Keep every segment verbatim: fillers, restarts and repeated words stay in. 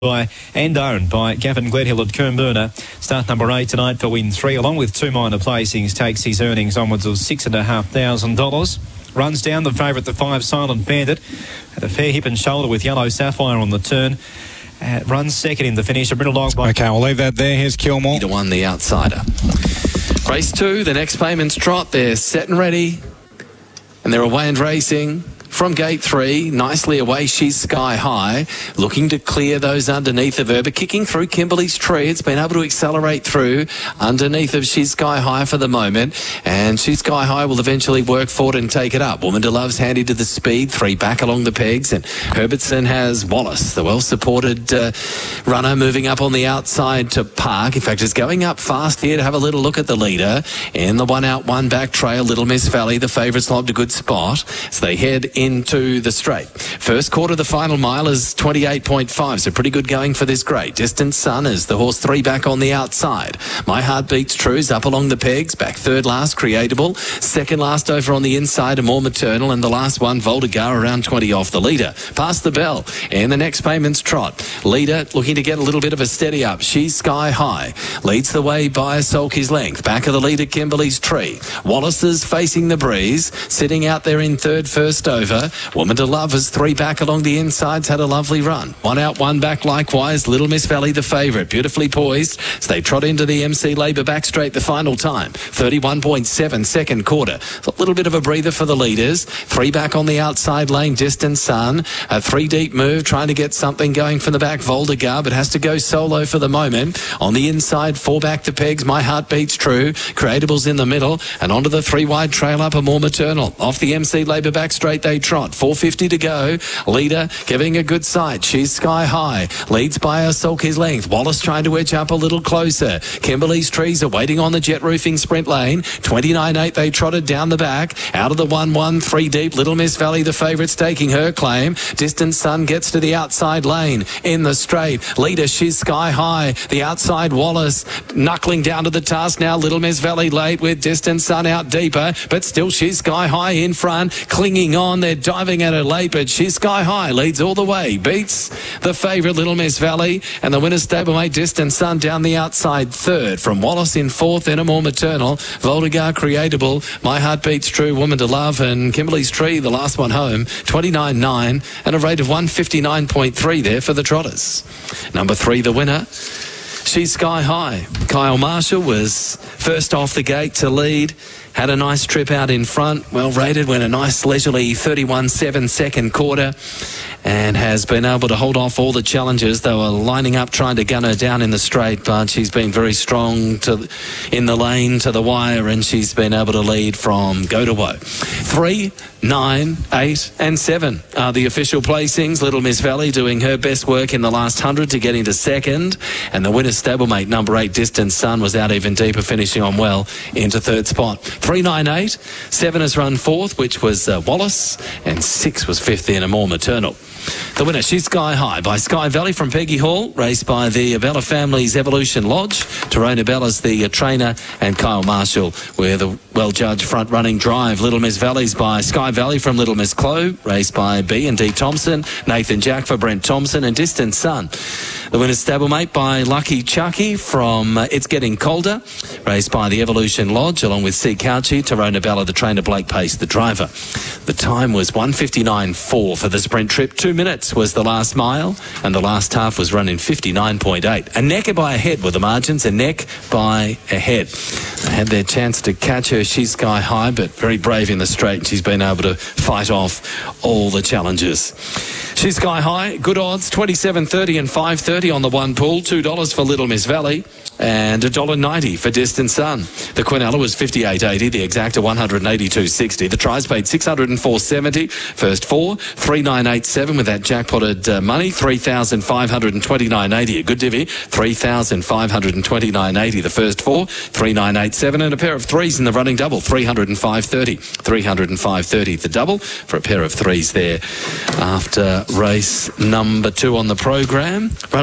by and owned by Gavin Gledhill at Coomboona. Start number eight tonight for win three, along with two minor placings, takes his earnings onwards of six and a half thousand dollars. Runs down the favourite, the five Silent Bandit, had a fair hip and shoulder with Yellow Sapphire on the turn. Uh, runs second in the finish. A Brindle Dog by... Okay, we'll leave that there. Here's Kilmore. To one, the outsider. Race two, the next payment's trot. They're set and ready, and they're away and racing. From gate three, nicely away, She's Sky High, looking to clear those underneath of her, but kicking through Kimberley's Tree. It's been able to accelerate through underneath of She's Sky High for the moment, and She's Sky High will eventually work forward and take it up. Woman to Love's handy to the speed, three back along the pegs, and Herbertson has Wallace, the well-supported uh, runner, moving up on the outside to Park. In fact, is going up fast here to have a little look at the leader. In the one out, one back trail, Little Miss Valley, the favourites lobbed a good spot, so they head into the straight. First quarter, the final mile is twenty-eight point five, so pretty good going for this grade. Distant Sun is the horse three back on the outside. My Heart Beats True's up along the pegs, back third last, Creatable. Second last over on the inside, A More Maternal, and the last one, Voldegar, around twenty off the leader. Past the bell, and the next payment's trot. Leader looking to get a little bit of a steady up. She's Sky High leads the way by a Sulky's length. Back of the leader, Kimberley's Tree. Wallace is facing the breeze, sitting out there in third, first over. Woman to Love is three back along the insides, had a lovely run. One out, one back likewise. Little Miss Valley, the favourite, beautifully poised. So they trot into the M C Labour back straight the final time. thirty-one point seven, second quarter. A little bit of a breather for the leaders. Three back on the outside lane, Distant Sun. A three deep move, trying to get something going from the back, Voldegar, but has to go solo for the moment. On the inside, four back the pegs, My Heart Beats True. Creatable's in the middle, and onto the three wide trail up, A More Maternal. Off the M C Labour back straight they trot. four fifty to go. Leader giving a good sight. She's Sky High. Leads by a Sulky's length. Wallace trying to edge up a little closer. Kimberley's Trees are waiting on the jet roofing sprint lane. twenty-nine eight they trotted down the back. Out of the one one, three deep. Little Miss Valley, the favourite's taking her claim. Distant Sun gets to the outside lane. In the straight. Leader, She's Sky High. The outside Wallace knuckling down to the task now. Little Miss Valley late with Distant Sun out deeper, but still She's Sky High in front. Clinging on. They're diving at her late, but She's Sky High leads all the way, beats the favourite Little Miss Valley, and the winner's stablemate Distant Sun down the outside third. From Wallace in fourth, then A More Maternal, Voldegar, Creatable, My Heart Beats True, Woman to Love, and Kimberley's Tree, the last one home, twenty-nine nine, and a rate of one fifty-nine point three there for the trotters. Number three, the winner, She's Sky High. Kyle Marshall was first off the gate to lead. Had a nice trip out in front, well rated, went a nice leisurely thirty-one seven second quarter, and has been able to hold off all the challengers. They were lining up trying to gun her down in the straight, but she's been very strong to in the lane to the wire, and she's been able to lead from go to woe. Three, nine, eight and seven are the official placings. Little Miss Valley doing her best work in the last hundred to get into second, and the winner's stablemate number eight, Distant Sun, was out even deeper, finishing on well into third spot. Three, nine, eight. Seven has run fourth, which was uh, Wallace, and six was fifth in A More Maternal. The winner, She's Sky High by Sky Valley from Peggy Hall, raced by the Bella family's Evolution Lodge. Torona Bella's the uh, trainer, and Kyle Marshall with the well-judged front-running drive. Little Miss Valley's by Sky Valley from Little Miss Chloe, raced by B and D Thompson, Nathan Jack for Brent Thompson, and Distant Sun. The winner's stablemate by Lucky Chucky from uh, It's Getting Colder, raced by the Evolution Lodge, along with C. Couchy, Torona Bella, the trainer, Blake Pace, the driver. The time was one fifty-nine four for the sprint trip. Two minutes was the last mile, and the last half was run in fifty-nine point eight. A neck by a head were the margins, a neck by a head. They had their chance to catch her, She's Sky High, but very brave in the straight, and she's been able to fight off all the challenges. She's Sky High, good odds, twenty-seven thirty and five thirty on the one pool, two dollars for Little Miss Valley, and one dollar ninety for Distant Sun. The Quinella was fifty-eight eighty, the Exacta one eighty-two sixty. The tries paid six oh four seventy. First four, three nine eight seven with that jackpotted uh, money, three thousand five hundred twenty-nine eighty. A good divvy, three thousand five hundred twenty-nine eighty. The first four, three nine eight seven, and a pair of threes in the running double, three oh five thirty. three oh five thirty the double for a pair of threes there after race number two on the program. Runners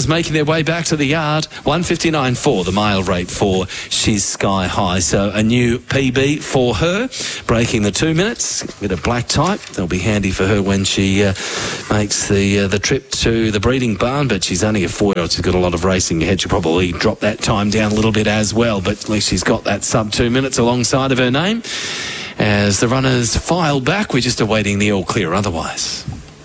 runners making their way back to the yard. one fifty-nine four, the mile rate for She's Sky High. So a new P B for her, breaking the two minutes. With a black type, that'll be handy for her when she uh, makes the uh, the trip to the breeding barn. But she's only a four-year-old. She's got a lot of racing ahead. She'll probably drop that time down a little bit as well. But at least she's got that sub two minutes alongside of her name. As the runners file back, we're just awaiting the all clear otherwise.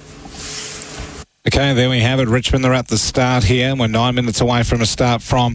Okay, there we have it. Richmond, they're at the start here. We're nine minutes away from a start from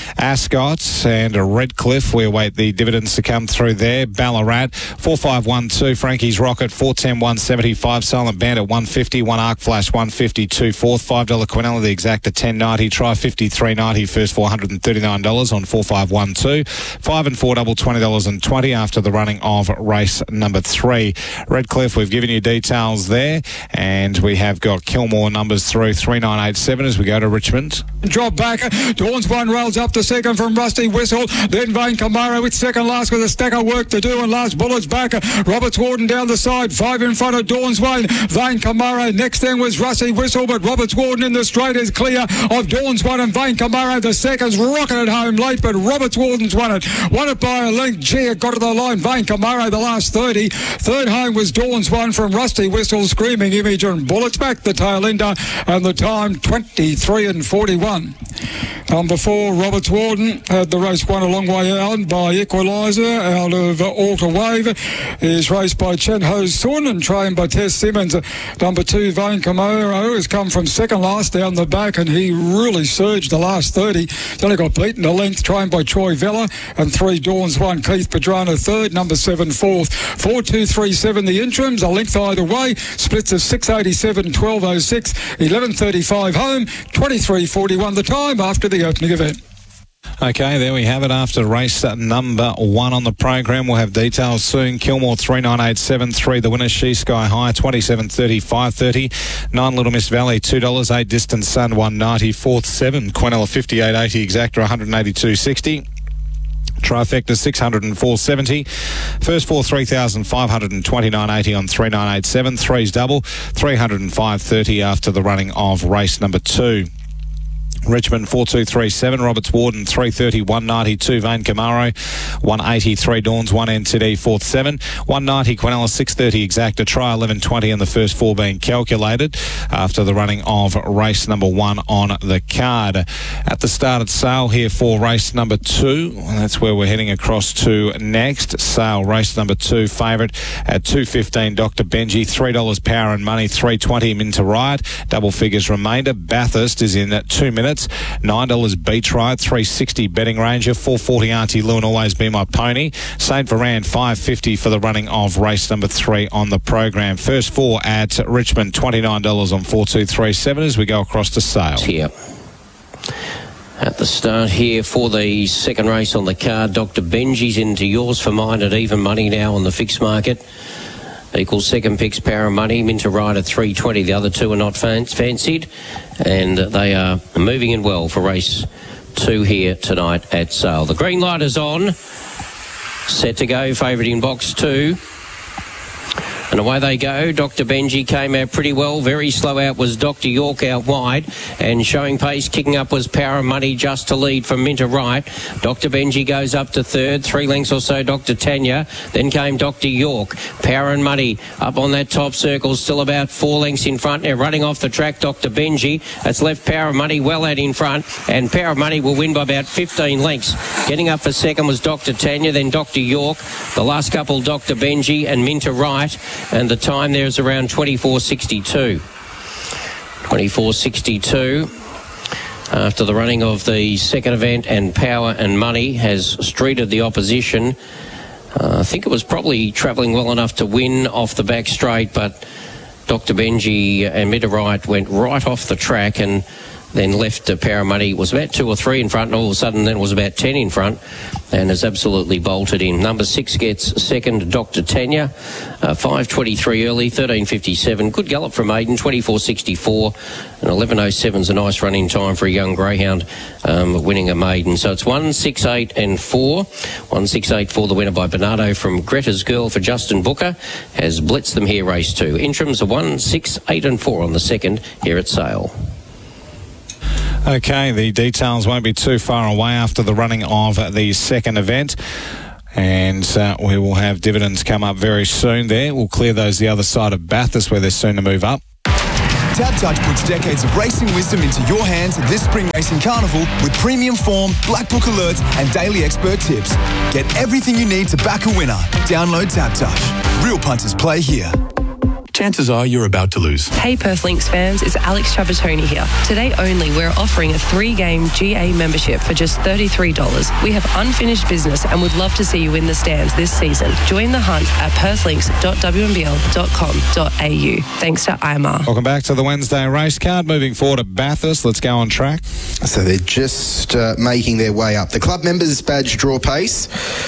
Ascot and Redcliffe. We await the dividends to come through there. Ballarat, four five one two. Frankie's Rocket, four ten one seventy-five. Silent Bandit, one fifty. One Arc Flash, one fifty-two. Fourth, five dollar Quinella, the exacta, ten ninety. Try fifty-three ninety. First, four hundred thirty-nine dollars on four five one two. Five and four double, twenty dollars and twenty after the running of race number three. Redcliffe, we've given you details there. And we have got Kilmore numbers through three nine eight seven as we go to Richmond. Drop back. Dawn's one rails up to second from Rusty Whistle. Then Vane Camaro with second last with a stack of work to do. And last Bullets back. Roberts Warden down the side. Five in front of Dawn's Wayne. Vane Camaro. Next then was Rusty Whistle. But Roberts Warden in the straight is clear of Dawn's one and Vane Camaro. The seconds rocketed home late. But Roberts Warden's won it. Won it by a length. Gee, it got to the line. Vane Camaro the last thirty. Third home was Dawn's one from Rusty Whistle. Screaming Image and Bullets back the tail ender. And the time twenty-three and forty-one. Number four, Roberts Warden, had the race won a long way out by Equaliser out of uh, Alter Wave. Is raced by Chen Ho Sun and trained by Tess Simmons. Uh, number two, Vane Camaro, has come from second last down the back and he really surged the last thirty. He only got beaten a length, trained by Troy Vella. And three, Dawn's one, Keith Pedrano third, number seven, fourth. Four, two, three, seven, the interims, a length either way. Splits of six eighty-seven, twelve oh six, eleven thirty-five home, twenty-three forty-one the time after the opening event. Okay, there we have it after race number one on the program. We'll have details soon. Kilmore three nine eight seven three. The winner, She Sky High, twenty-seven thirty, five thirty. Nine Little Miss Valley, two dollars. Eight Distant Sun, one ninety. Fourth, seven. Quinella, fifty-eight eighty. Exacta, one eighty-two sixty. Trifecta six hundred four seventy. First four three thousand five hundred twenty-nine eighty on three nine eight seven. Three's double three hundred five thirty after the running of race number two. Richmond four two three seven, Roberts Warden three thirty, one ninety-two, Vane Camaro one eighty-three, Dawns one N T D, fourth seven, one ninety, Quinella six thirty, Exacta, try eleven twenty and the first four being calculated after the running of race number one on the card. At the start at Sale here for race number two, that's where we're heading across to next. Sale, race number two, favourite at two fifteen, Doctor Benji, three dollars Power and Money, three twenty Minter Ride, double figures remainder. Bathurst is in at two minutes. nine dollars Beach Ride, three sixty Betting Ranger, four forty Auntie Lou and Always Be My Pony. Saint Veran, five fifty for the running of race number three on the program. First four at Richmond, twenty-nine dollars on four two three seven as we go across to Sale. Here. At the start here for the second race on the card, Doctor Benji's into Yours for Mine at even money now on the fixed market. Equals second picks, Power and Money, Minter Ride at three twenty. The other two are not fan- fancied, and they are moving in well for race two here tonight at Sale. The green light is on. Set to go, favourite in box two. And away they go. Doctor Benji came out pretty well. Very slow out was Doctor York out wide. And showing pace, kicking up was Power and Money just to lead from Minter Right. Doctor Benji goes up to third. Three lengths or so, Doctor Tanya. Then came Doctor York. Power and Money up on that top circle. Still about four lengths in front. Now running off the track, Doctor Benji. That's left Power and Money well out in front. And Power and Money will win by about fifteen lengths. Getting up for second was Doctor Tanya. Then Doctor York. The last couple, Doctor Benji and Minter Right. And the time there is around twenty-four sixty-two. twenty-four sixty-two. After the running of the second event, and Power and Money has streeted the opposition. Uh, I think it was probably travelling well enough to win off the back straight, but Doctor Benji and Minter Right went right off the track and then left uh, Power and Money. It was about two or three in front, and all of a sudden then it was about ten in front, and has absolutely bolted in. Number six gets second, Doctor Tanya, uh, five twenty-three early, thirteen fifty-seven. Good gallop from Aiden, twenty-four sixty-four, and eleven oh seven is a nice running time for a young greyhound um, winning a maiden. So it's one, six, eight, and four. one, six, eight, four, the winner by Bernardo from Greta's Girl for Justin Booker, has blitzed them here, race two. Interims are one, six, eight, and four on the second here at Sale. Okay, the details won't be too far away after the running of the second event. And uh, we will have dividends come up very soon there. We'll clear those the other side of Bathurst where they're soon to move up. TABtouch puts decades of racing wisdom into your hands this spring racing carnival with premium form, black book alerts and daily expert tips. Get everything you need to back a winner. Download TABtouch. Real punters play here. Chances are you're about to lose. Hey Perth Lynx fans, it's Alex Trapattoni here. Today only, we're offering a three-game G A membership for just thirty-three dollars. We have unfinished business and would love to see you in the stands this season. Join the hunt at perth links dot w m b l dot com dot a u. Thanks to I M R. Welcome back to the Wednesday race card. Moving forward to Bathurst. Let's go on track. So they're just uh, making their way up. The club members badge draw pace.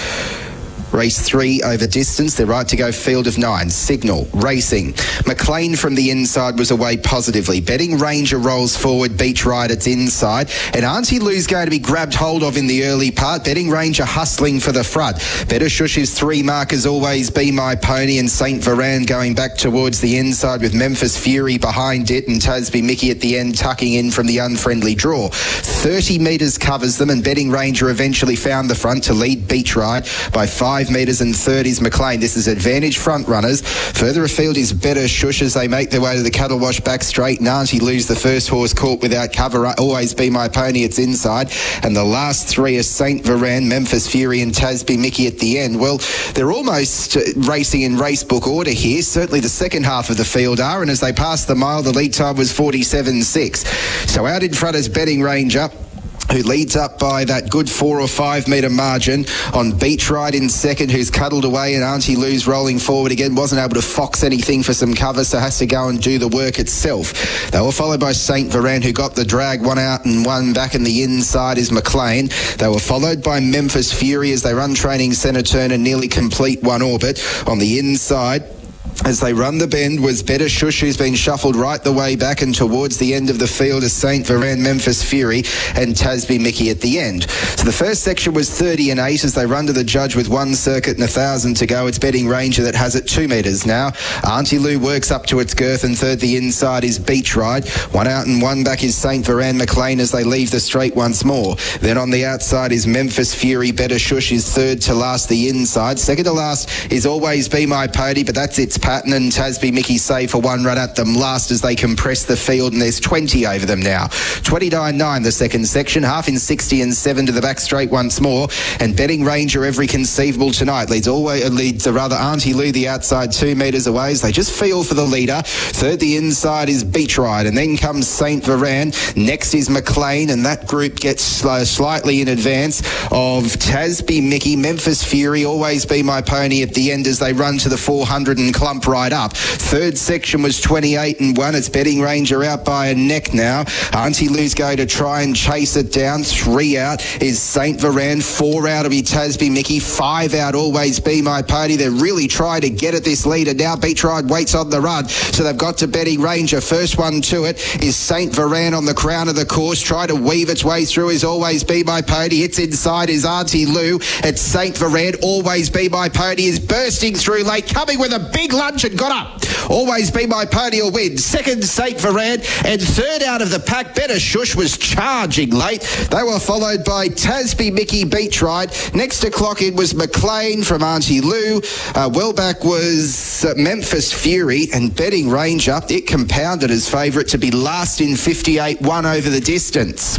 Race three over distance. They're right to go field of nine. Signal. Racing. McLean from the inside was away positively. Betting Ranger rolls forward. Beach Ride, it's inside. And Auntie Lou's going to be grabbed hold of in the early part. Betting Ranger hustling for the front. Better Shush's three markers always Be My Pony and Saint Varane going back towards the inside with Memphis Fury behind it and Tasby Mickey at the end tucking in from the unfriendly draw. thirty metres covers them and Betting Ranger eventually found the front to lead Beach Ride by five metres and third is McLean. This is advantage front runners. Further afield is Better Shush as they make their way to the Cattle Wash back straight. Nanti lose the first horse caught without cover. Always Be My Pony, it's inside. And the last three are Saint Varane, Memphis Fury and Tasby Mickey at the end. Well, they're almost racing in race book order here. Certainly the second half of the field are, and as they pass the mile, the lead time was forty-seven six. So out in front is Betting Ranger, who leads up by that good four or five metre margin on Beach Ride in second, who's cuddled away, and Auntie Lou's rolling forward again. Wasn't able to fox anything for some cover, so has to go and do the work itself. They were followed by Saint Varane, who got the drag. One out and one back, and the inside is McLean. They were followed by Memphis Fury as they run training centre turn and nearly complete one orbit. On the inside, as they run the bend, was Better Shush, who's been shuffled right the way back, and towards the end of the field is Saint Varane, Memphis Fury and Tasby Mickey at the end. So the first section was thirty and eight as they run to the judge with one circuit and a thousand to go. It's Betting Ranger that has it two metres now. Auntie Lou works up to its girth, and third the inside is Beach Ride. One out and one back is Saint Varane McLean as they leave the straight once more. Then on the outside is Memphis Fury. Better Shush is third to last the inside. Second to last is Always Be My Pony, but that's its pattern, and Tasby Mickey save for one run at them last as they compress the field, and there's twenty over them now. twenty-nine nine the second section, half in sixty and seven to the back straight once more, and Betting Ranger every conceivable tonight leads always leads uh, rather Auntie Lou the outside two metres away as they just feel for the leader. Third the inside is Beach Ride, and then comes Saint Varane. Next is McLean, and that group gets uh, slightly in advance of Tasby Mickey, Memphis Fury, Always Be My Pony at the end as they run to the four hundred and clump right up. Third section was twenty-eight and one. It's Betting Ranger out by a neck now. Auntie Lou's going to try and chase it down. Three out is Saint Varane. Four out will be Tasby Mickey. Five out Always Be My Pony. They're really trying to get at this leader now. Beach Ride waits on the run, so they've got to Betting Ranger. First one to it is Saint Varane on the crown of the course. Try to weave its way through is Always Be My Pony. It's inside is Auntie Lou. It's Saint Varane. Always Be My Pony is bursting through late, coming with a big lunge and got up. Always Be My Pony will win. Second, Saint Varane, and third out of the pack, Better Shush was charging late. They were followed by Tasby Mickey Beach Ride. Next to clock in was McLean from Auntie Lou. Uh, well back was uh, Memphis Fury, and Betting Ranger, it compounded as favourite to be last in fifty-eight one over the distance.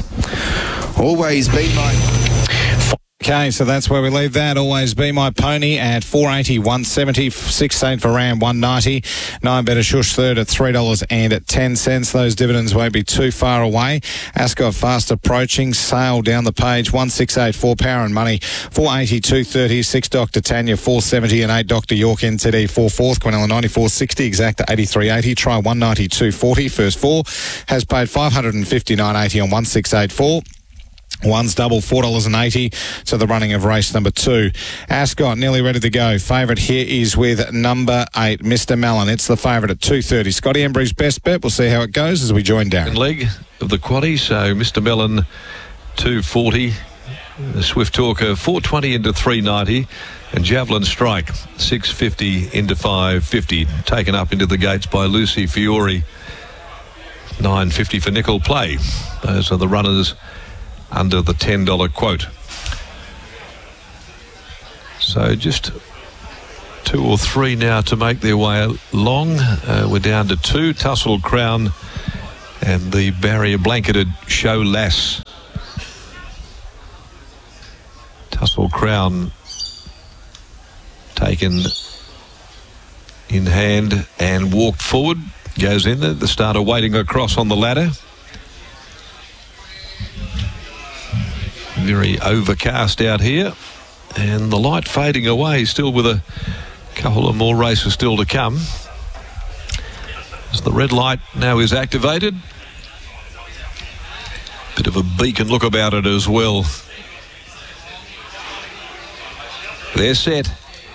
Always Be My... Okay, so that's where we leave that. Always Be My Pony at four eighty, one seventy, six Saint Varane, one ninety, nine Better Shush third at three dollars and at ten cents. Those dividends won't be too far away. Ascot fast approaching, Sale down the page, one six eight four Power and Money, four eighty, two thirty, six Doctor Tanya, four seventy and eight Doctor York N T D, four fourth, Quinella ninety-four sixty, Exacta eighty-three eighty, Try one ninety-two forty, first four, has paid five fifty-nine eighty on one six eight four. One's double, four dollars and eighty to the running of race number two. Ascot nearly ready to go. Favourite here is with number eight, Mister Mellon. It's the favourite at two thirty. Scotty Embry's best bet. We'll see how it goes as we join Darren. Leg of the quaddie, so Mister Mellon two forty. The Swift Talker four twenty into three ninety. And Javelin Strike six fifty into five fifty. Taken up into the gates by Lucy Fiore. nine fifty for Nickel Play. Those are the runners under the ten dollar quote. So just two or three now to make their way along. Uh, we're down to two, Tussle Crown and the barrier blanketed Show Lass. Tussle Crown taken in hand and walked forward. Goes in there. The starter waiting across on the ladder. Very overcast out here. And the light fading away, still with a couple of more races still to come. As the red light now is activated. Bit of a beacon look about it as well. They're set.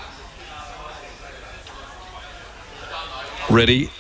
Ready.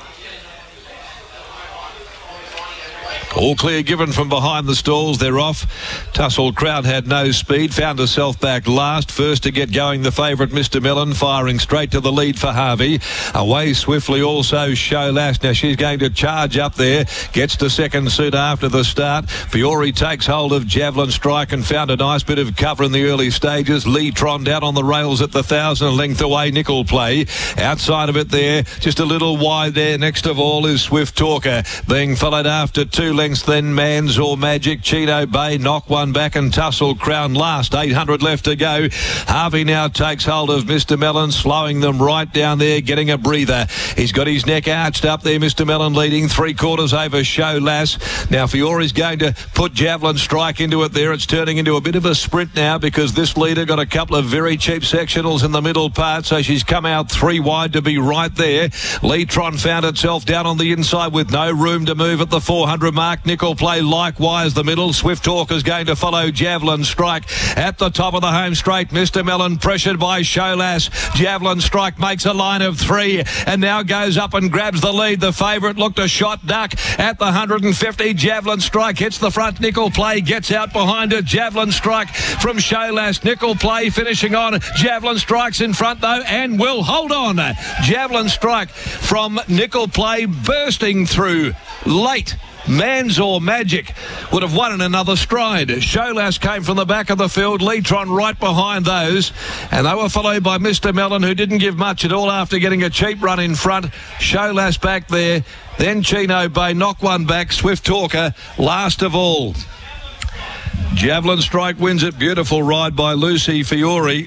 All clear given from behind the stalls. They're off. Tussle Crown had no speed. Found herself back last. First to get going, the favourite, Mister Mellon, firing straight to the lead for Harvey. Away swiftly also Show Lass. Now she's going to charge up there. Gets to second suit after the start. Fiore takes hold of Javelin Strike and found a nice bit of cover in the early stages. Lee Tron down on the rails at the thousand, a length away. Nickel Play. Outside of it there, just a little wide there. Next of all is Swift Talker. Being followed after two lengths then Man's or Magic. Chino Bay knock one back and Tussle Crown last. eight hundred left to go. Harvey now takes hold of Mister Mellon, slowing them right down there, getting a breather. He's got his neck arched up there. Mister Mellon leading three quarters over Show Lass. Now Fiore's going to put Javelin Strike into it there. It's turning into a bit of a sprint now because this leader got a couple of very cheap sectionals in the middle part, so she's come out three wide to be right there. Leetron found itself down on the inside with no room to move at the four hundred mark. Nickel Play likewise the middle. Swift Talker's going to follow Javelin Strike at the top of the home straight. Mister Mellon pressured by Show Lass. Javelin Strike makes a line of three and now goes up and grabs the lead. The favourite looked a shot duck at the one hundred fifty. Javelin Strike hits the front. Nickel Play gets out behind it. Javelin Strike from Show Lass. Nickel Play finishing on. Javelin Strike's in front though and will hold on. Javelin Strike from Nickel Play bursting through late. Man's or Magic would have won in another stride. Show Lass came from the back of the field. Leetron right behind those. And they were followed by Mister Mellon, who didn't give much at all after getting a cheap run in front. Show Lass back there. Then Chino Bay knock one back. Swift Talker last of all. Javelin Strike wins it. Beautiful ride by Lucy Fiore.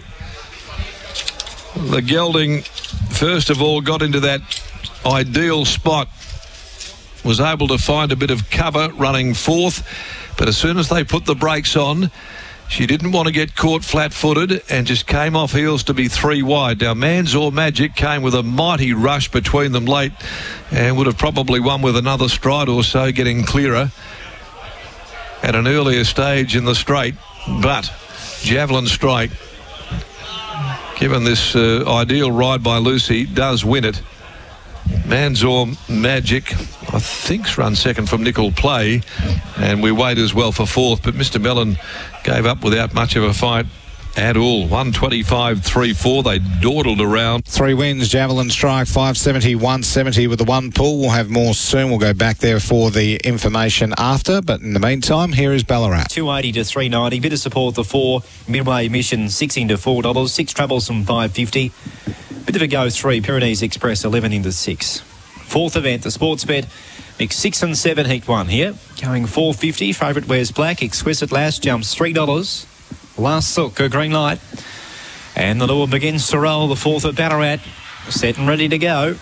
The gelding, first of all, got into that ideal spot. Was able to find a bit of cover running fourth, but as soon as they put the brakes on, she didn't want to get caught flat-footed and just came off heels to be three wide. Now, Man's or Magic came with a mighty rush between them late and would have probably won with another stride or so, getting clearer at an earlier stage in the straight. But Javelin Strike, given this uh, ideal ride by Lucy, does win it. Man's or Magic, I think's run second from Nickel Play, and we wait as well for fourth, but Mister Mellon gave up without much of a fight at all. one twenty-five three four. They dawdled around. Three wins. Javelin Strike five seventy, one seventy with the one pull. We'll have more soon. We'll go back there for the information after, but in the meantime, here is Ballarat. two eighty to three ninety. Bit of support the four. Midway Mission six into four dollars. Six Troublesome five fifty. Bit of a go three. Pyrenees Express eleven into six. Fourth event, the sports bet. Mix six and seven, heat one here. Going four fifty. Favourite Wears Black. Exquisite Lass jumps three dollars. Last Silk, a green light. And the lure begins to roll. The fourth at Ballarat. Set and ready to go.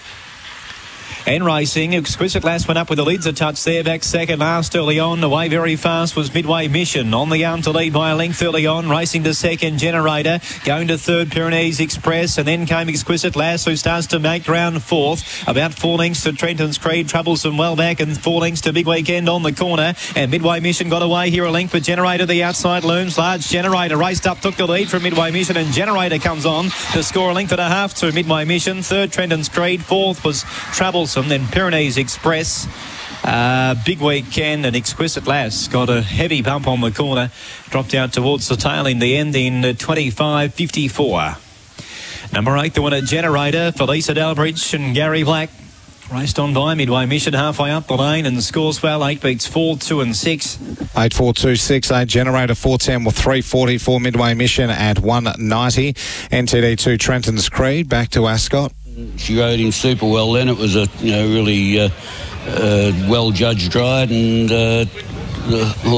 And racing. Exquisite Lass went up with the lids a touch there. Back second last early on. Away very fast was Midway Mission. On the arm to lead by a length early on. Racing to second, Generator. Going to third, Pyrenees Express. And then came Exquisite Lass, who starts to make ground fourth. About four lengths to Trenton's Creed. Troublesome well back. And four lengths to Big Weekend on the corner. And Midway Mission got away here a length with Generator. The outside looms. Large Generator raced up, took the lead from Midway Mission. And Generator comes on to score a length and a half to Midway Mission. Third, Trenton's Creed. Fourth was Troublesome. Then Pyrenees Express, uh, Big Weekend and Exquisite Lass got a heavy bump on the corner, dropped out towards the tail in the end in twenty-five fifty-four. Number eight, the winner, Generator, Felisa Dalbridge and Gary Black. Raced on by Midway Mission halfway up the lane, and scores well. Eight beats four, two and six. eight four two six eight Generator four ten with three forty for Midway Mission at one ninety. N T D two Trenton's Creed back to Ascot. She rode him super well then. It was a you know really uh, uh, well judged ride, and uh, the